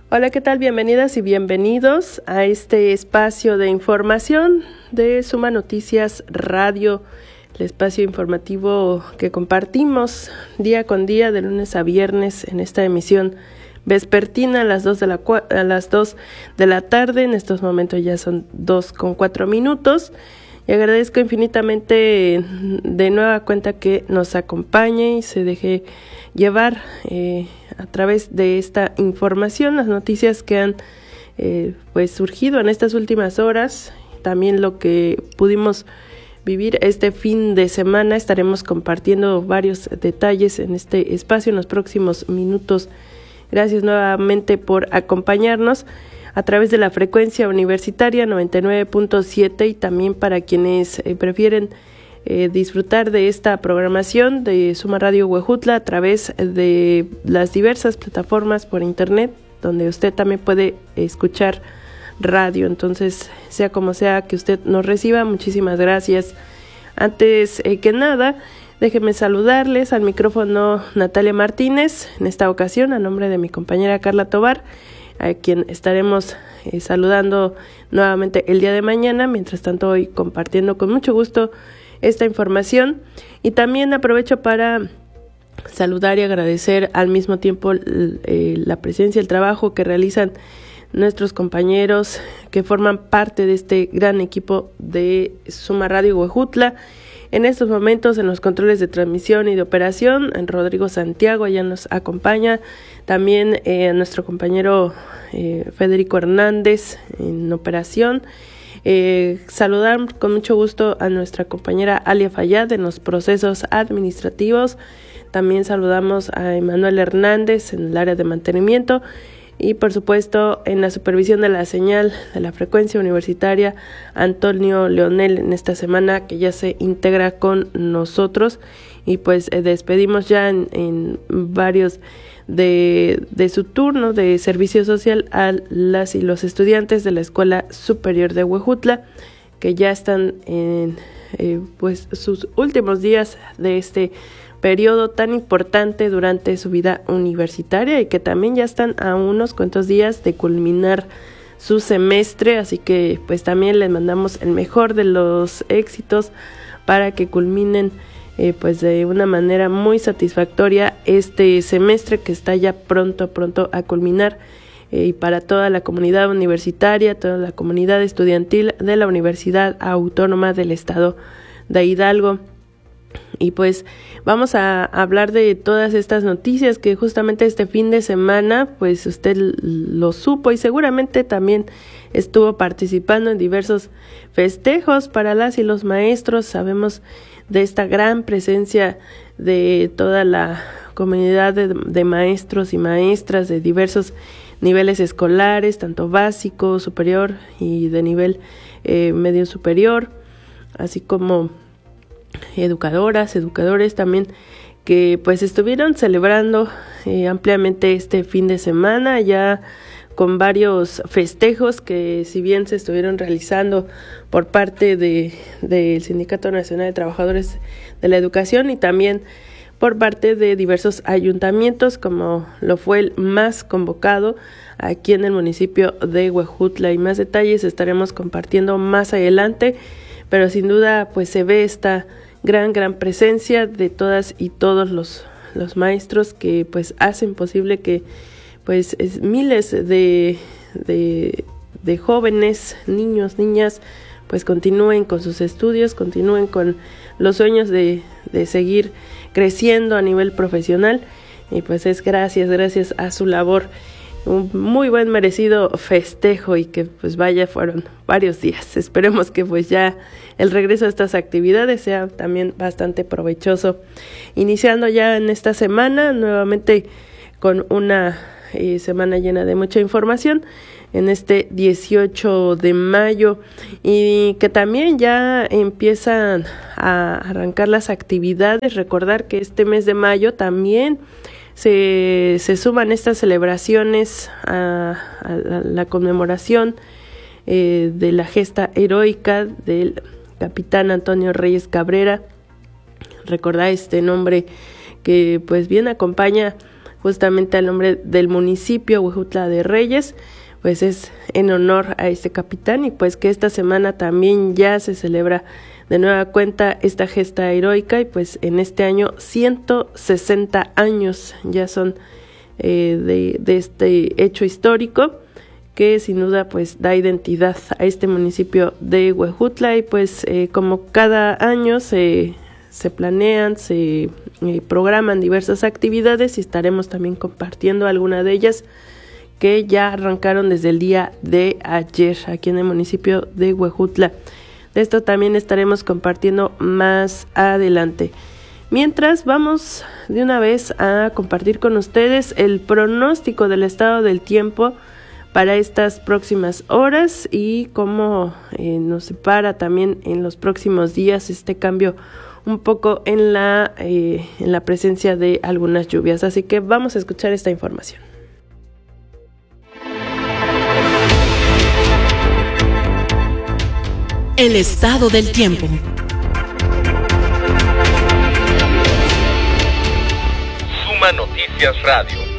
Hola, ¿qué tal? Bienvenidas y bienvenidos a este espacio de información de Suma Noticias Radio, el espacio informativo que compartimos día con día de lunes a viernes en esta emisión vespertina a las 2 de la tarde. En estos momentos ya son 2:04. Y agradezco infinitamente de nueva cuenta que nos acompañe y se deje llevar a través de esta información, las noticias que han surgido en estas últimas horas, también lo que pudimos vivir este fin de semana. Estaremos compartiendo varios detalles en este espacio en los próximos minutos. Gracias nuevamente por acompañarnos a través de la frecuencia universitaria 99.7 y también para quienes prefieren disfrutar de esta programación de Suma Radio Huejutla a través de las diversas plataformas por internet, donde usted también puede escuchar radio. Entonces, sea como sea que usted nos reciba, muchísimas gracias. Antes que nada, déjenme saludarles al micrófono Natalia Martínez, en esta ocasión a nombre de mi compañera Carla Tobar, a quien estaremos saludando nuevamente el día de mañana. Mientras tanto, hoy compartiendo con mucho gusto esta información, y también aprovecho para saludar y agradecer al mismo tiempo la presencia, el trabajo que realizan nuestros compañeros que forman parte de este gran equipo de Suma Radio Huejutla. En estos momentos en los controles de transmisión y de operación, Rodrigo Santiago ya nos acompaña, también nuestro compañero Federico Hernández en operación. Saludar con mucho gusto a nuestra compañera Alia Fayad en los procesos administrativos. También saludamos a Emanuel Hernández en el área de mantenimiento y por supuesto en la supervisión de la señal de la frecuencia universitaria, Antonio Leonel en esta semana, que ya se integra con nosotros, y pues despedimos ya en varios de su turno de servicio social a las y los estudiantes de la Escuela Superior de Huejutla, que ya están en sus últimos días de este periodo tan importante durante su vida universitaria, y que también ya están a unos cuantos días de culminar su semestre. Así que pues también les mandamos el mejor de los éxitos para que culminen de una manera muy satisfactoria este semestre que está ya pronto a culminar, y para toda la comunidad universitaria, toda la comunidad estudiantil de la Universidad Autónoma del Estado de Hidalgo. Y pues vamos a hablar de todas estas noticias que justamente este fin de semana pues usted lo supo y seguramente también estuvo participando en diversos festejos para las y los maestros. Sabemos de esta gran presencia de toda la comunidad de maestros y maestras de diversos niveles escolares, tanto básico, superior y de nivel medio superior, así como educadoras, educadores también, que pues estuvieron celebrando ampliamente este fin de semana, ya con varios festejos que, si bien se estuvieron realizando por parte del Sindicato Nacional de Trabajadores de la Educación y también por parte de diversos ayuntamientos, como lo fue el más convocado aquí en el municipio de Huejutla. Y más detalles estaremos compartiendo más adelante, pero sin duda pues se ve esta gran presencia de todas y todos los maestros que pues hacen posible que pues miles de jóvenes, niños, niñas, pues continúen con sus estudios, continúen con los sueños de seguir creciendo a nivel profesional, y pues es gracias a su labor. Un muy buen merecido festejo, y que pues fueron varios días. Esperemos que pues ya el regreso a estas actividades sea también bastante provechoso, iniciando ya en esta semana nuevamente con una semana llena de mucha información en este 18 de mayo, y que también ya empiezan a arrancar las actividades. Recordar que este mes de mayo también se suman estas celebraciones a la conmemoración de la gesta heroica del capitán Antonio Reyes Cabrera. Recordar este nombre que pues bien acompaña justamente al nombre del municipio Huejutla de Reyes, pues es en honor a este capitán, y pues que esta semana también ya se celebra de nueva cuenta esta gesta heroica, y pues en este año 160 años ya son de este hecho histórico que sin duda pues da identidad a este municipio de Huejutla. Y pues como cada año se planean, se programan diversas actividades, y estaremos también compartiendo alguna de ellas que ya arrancaron desde el día de ayer aquí en el municipio de Huejutla. De esto también estaremos compartiendo más adelante. Mientras, vamos de una vez a compartir con ustedes el pronóstico del estado del tiempo para estas próximas horas y cómo nos separa también en los próximos días este cambio un poco en la presencia de algunas lluvias. Así que vamos a escuchar esta información. El estado del tiempo. Suma Noticias Radio.